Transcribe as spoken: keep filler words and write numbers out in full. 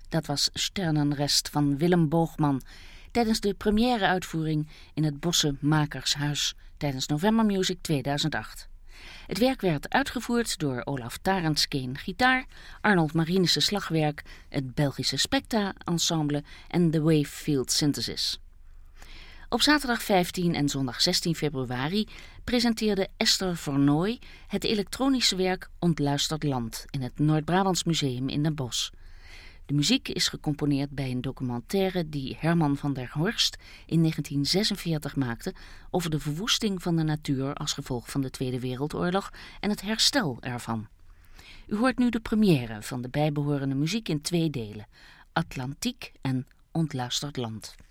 Dat was Sternenrest van Willem Boogman tijdens de première uitvoering in het Bosse Makershuis tijdens November Music tweeduizend acht. Het werk werd uitgevoerd door Olaf Tarenskeen gitaar, Arnold Marinissen slagwerk, het Belgische Specta Ensemble en de Wavefield Synthesis. Op zaterdag vijftien en zondag zestien februari presenteerde Esther Vernooy het elektronische werk Ontluisterd Land in het Noord-Brabants Museum in Den Bosch. De muziek is gecomponeerd bij een documentaire die Herman van der Horst in negentien zesenveertig maakte over de verwoesting van de natuur als gevolg van de Tweede Wereldoorlog en het herstel ervan. U hoort nu de première van de bijbehorende muziek in twee delen, Atlantiek en Ontluisterd Land.